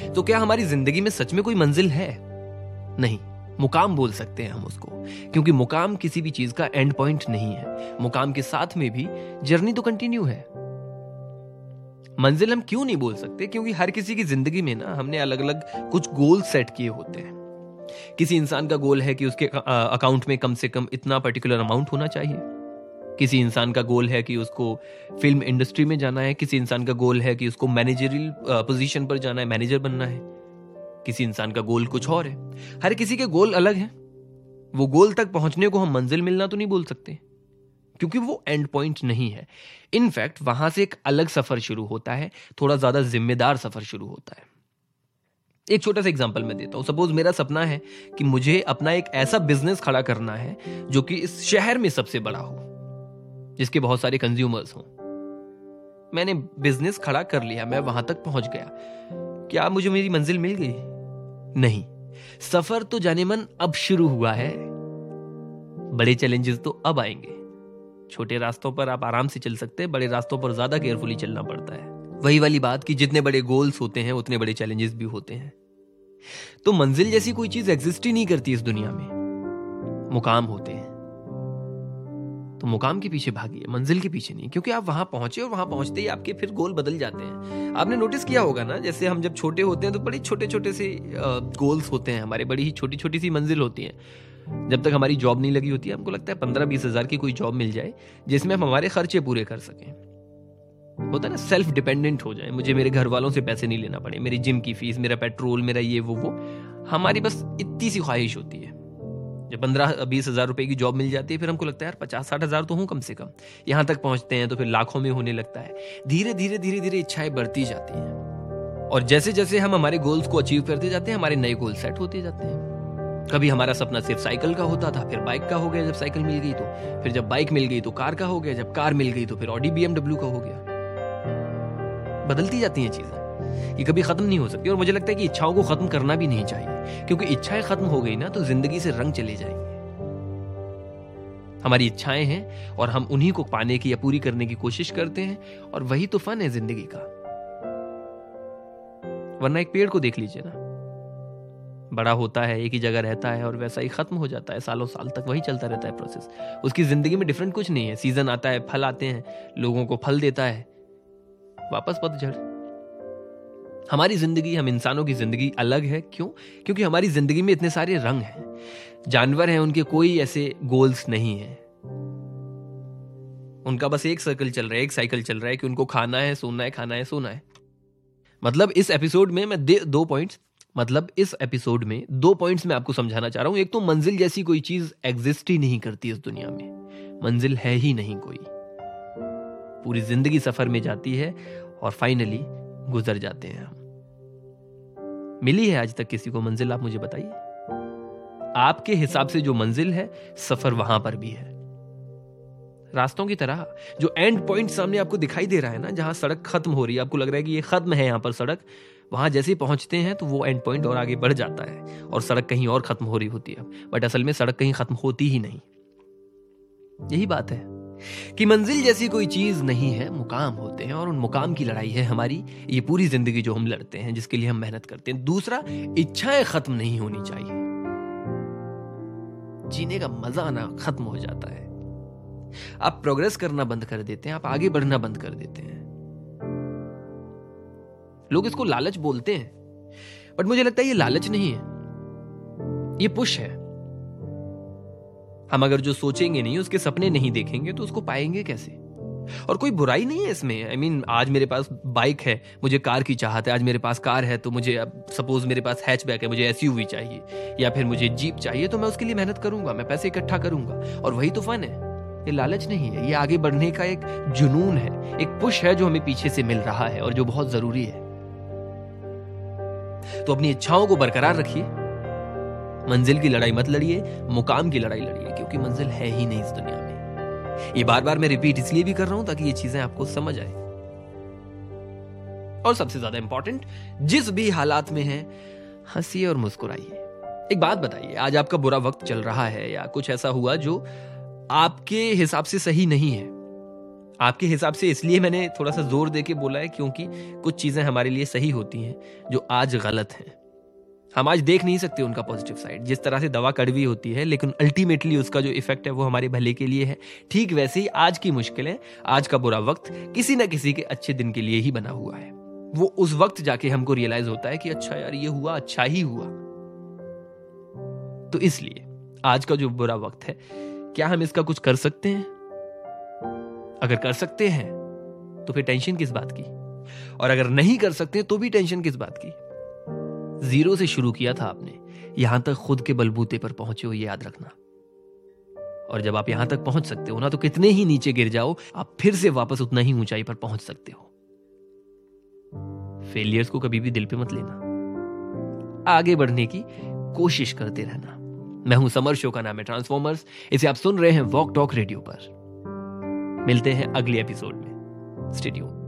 तो क्या हमारी जिंदगी में सच में कोई मंजिल है? नहीं, मुकाम बोल सकते हैं हम उसको, क्योंकि मुकाम किसी भी चीज का एंड पॉइंट नहीं है। मुकाम के साथ में भी जर्नी तो कंटिन्यू है। मंजिल हम क्यों नहीं बोल सकते? क्योंकि हर किसी की जिंदगी में ना हमने अलग अलग कुछ गोल सेट किए होते हैं। किसी इंसान का गोल है कि उसके अकाउंट में कम से कम इतना पर्टिकुलर अमाउंट होना चाहिए। किसी इंसान का गोल है कि उसको फिल्म इंडस्ट्री में जाना है। किसी इंसान का गोल है कि उसको मैनेजरियल पोजीशन पर जाना है, मैनेजर बनना है। किसी इंसान का गोल कुछ और है। हर किसी के गोल अलग हैं। वो गोल तक पहुंचने को हम मंजिल मिलना तो नहीं बोल सकते, क्योंकि वो एंड पॉइंट नहीं है। इनफैक्ट वहां से एक अलग सफर शुरू होता है, थोड़ा ज्यादा जिम्मेदार सफर शुरू होता है। एक छोटा सा एग्जांपल मैं देता हूं। सपोज मेरा सपना है कि मुझे अपना एक ऐसा बिजनेस खड़ा करना है जो कि इस शहर में सबसे बड़ा हो, जिसके बहुत सारे कंज्यूमर्स हों। मैंने बिजनेस खड़ा कर लिया, मैं वहां तक पहुंच गया। क्या मुझे मेरी मंजिल मिल गई? नहीं, सफर तो जाने मन अब शुरू हुआ है। बड़े चैलेंजेस तो अब आएंगे। छोटे रास्तों पर आप आराम से चल सकते हैं, बड़े रास्तों पर ज्यादा केयरफुली चलना पड़ता है। वही वाली बात कि जितने बड़े गोल्स होते हैं उतने बड़े चैलेंजेस भी होते हैं। तो मंजिल जैसी कोई चीज एग्जिस्ट ही नहीं करती इस दुनिया में। मुकाम होते हैं, तो मुकाम के पीछे भागिए, मंजिल के पीछे नहीं, क्योंकि आप वहां पहुंचे और वहां पहुंचते ही आपके फिर गोल बदल जाते हैं। आपने नोटिस किया होगा ना, जैसे हम जब छोटे होते हैं तो बड़े छोटे छोटे से गोल्स होते हैं हमारे, बड़ी ही छोटी छोटी सी मंजिल होती है। जब तक हमारी जॉब नहीं लगी होती है, हमको लगता है 15-20 हजार की कोई जॉब मिल जाए जिसमें हम हमारे खर्चे पूरे कर सकें। होता है ना, सेल्फ डिपेंडेंट हो जाए, मुझे मेरे घर वालों से पैसे नहीं लेना पड़े, मेरी जिम की फीस, मेरा पेट्रोल, मेरा ये वो। हमारी बस इतनी सी ख्वाहिश होती है। जब 15-20 हजार रुपए की जॉब मिल जाती है, फिर हमको लगता है यार 50-60 हजार तो हूं कम से कम। यहां तक पहुंचते हैं तो फिर लाखों में होने लगता है। धीरे धीरे धीरे धीरे इच्छाएं बढ़ती जाती हैं, और जैसे जैसे हम हमारे गोल्स को अचीव करते जाते हैं, हमारे नए गोल सेट होते जाते हैं। कभी हमारा सपना सिर्फ साइकिल का होता था, फिर बाइक का हो गया जब साइकिल मिल गई तो, फिर जब बाइक मिल गई तो कार का हो गया, जब कार मिल गई तो फिर ऑडी BMW का हो गया। बदलती जाती हैं चीजें, ये कभी खत्म नहीं हो सकती। और मुझे लगता है कि इच्छाओं को खत्म करना भी नहीं चाहिए, क्योंकि इच्छाएं खत्म हो गई ना तो जिंदगी से रंग चले जाएंगे। हमारी इच्छाएं हैं और हम उन्हीं को पाने की या पूरी करने की कोशिश करते हैं, और वही तो फन है जिंदगी का। वरना एक पेड़ को देख लीजिए ना, बड़ा होता है, एक ही जगह रहता है और वैसा ही खत्म हो जाता है। सालों साल तक वही चलता रहता है प्रोसेस। उसकी जिंदगी में डिफरेंट कुछ नहीं है। सीजन आता है, फल आते हैं, लोगों को फल देता है, वापस पतझड़। हमारी जिंदगी, हम इंसानों की जिंदगी अलग है। क्यों? क्योंकि हमारी जिंदगी में इतने सारे रंग हैं। जानवर हैं, उनके कोई ऐसे गोल्स नहीं है। उनका बस एक सर्कल चल रहा है, एक साइकिल चल रहा है कि उनको खाना है, सोना है, खाना है, सोना है। मतलब इस एपिसोड में मैं इस एपिसोड में 2 पॉइंट्स मैं आपको समझाना चाह रहा हूं। एक तो मंजिल जैसी कोई चीज एग्जिस्ट ही नहीं करती इस दुनिया में। मंजिल है ही नहीं कोई। पूरी जिंदगी सफर में जाती है और फाइनली गुजर जाते हैं हम। मिली है आज तक किसी को मंजिल? आप मुझे बताइए। आपके हिसाब से जो मंजिल है, सफर वहां पर भी है। रास्तों की तरह जो एंड पॉइंट सामने आपको दिखाई दे रहा है ना, जहां सड़क खत्म हो रही है, आपको लग रहा है कि ये खत्म है यहां पर सड़क, वहां जैसे ही पहुंचते हैं तो वो एंड पॉइंट और आगे बढ़ जाता है और सड़क कहीं और खत्म हो रही होती है। बट असल में सड़क कहीं खत्म होती ही नहीं। यही बात है कि मंजिल जैसी कोई चीज नहीं है, मुकाम होते हैं, और उन मुकाम की लड़ाई है हमारी ये पूरी जिंदगी जो हम लड़ते हैं, जिसके लिए हम मेहनत करते हैं। दूसरा, इच्छाएं खत्म नहीं होनी चाहिए। जीने का मजा ना खत्म हो जाता है। आप प्रोग्रेस करना बंद कर देते हैं, आप आगे बढ़ना बंद कर देते हैं। लोग इसको लालच बोलते हैं, बट मुझे लगता है ये लालच नहीं है, ये पुश है। हम अगर जो सोचेंगे नहीं, उसके सपने नहीं देखेंगे, तो उसको पाएंगे कैसे? और कोई बुराई नहीं है इसमें। आई मीन, आज मेरे पास बाइक है, मुझे कार की चाहत है। आज मेरे पास कार है तो मुझे, अब सपोज मेरे पास हैचबैक है, मुझे SUV चाहिए या फिर मुझे जीप चाहिए, तो मैं उसके लिए मेहनत करूंगा, मैं पैसे इकट्ठा करूंगा, और वही तो फन है। ये लालच नहीं है, ये आगे बढ़ने का एक जुनून है, एक पुश है जो हमें पीछे से मिल रहा है और जो बहुत जरूरी है। तो अपनी इच्छाओं को बरकरार रखिए, मंजिल की लड़ाई मत लड़िए, मुकाम की लड़ाई लड़िए, क्योंकि मंजिल है ही नहीं इस दुनिया में। ये बार बार मैं रिपीट इसलिए भी कर रहा हूं ताकि ये चीजें आपको समझ आए। और सबसे ज्यादा इंपॉर्टेंट, जिस भी हालात में हैं, हंसिए और मुस्कुराइए। एक बात बताइए, आज आपका बुरा वक्त चल रहा है या कुछ ऐसा हुआ जो आपके हिसाब से सही नहीं है, आपके हिसाब से इसलिए मैंने थोड़ा सा जोर देके बोला है क्योंकि कुछ चीजें हमारे लिए सही होती हैं जो आज गलत हैं। हम आज देख नहीं सकते उनका पॉजिटिव साइड। जिस तरह से दवा कड़वी होती है लेकिन अल्टीमेटली उसका जो इफेक्ट है वो हमारे भले के लिए है, ठीक वैसे ही आज की मुश्किलें, आज का बुरा वक्त किसी ना किसी के अच्छे दिन के लिए ही बना हुआ है। वो उस वक्त जाके हमको रियलाइज होता है कि अच्छा यार ये हुआ, अच्छा ही हुआ। तो इसलिए आज का जो बुरा वक्त है, क्या हम इसका कुछ कर सकते हैं? अगर कर सकते हैं तो फिर टेंशन किस बात की, और अगर नहीं कर सकते तो भी टेंशन किस बात की। जीरो से शुरू किया था आपने, यहां तक खुद के बलबूते पर पहुंचे हो, ये याद रखना। और जब आप यहां तक पहुंच सकते हो ना, तो कितने ही नीचे गिर जाओ, आप फिर से वापस उतना ही ऊंचाई पर पहुंच सकते हो। फेलियर्स को कभी भी दिल पे मत लेना, आगे बढ़ने की कोशिश करते रहना। मैं हूं समर, शो का नाम है ट्रांसफॉर्मर्स। इसे आप सुन रहे हैं वॉक टॉक रेडियो पर। मिलते हैं अगले एपिसोड में। Stay tuned.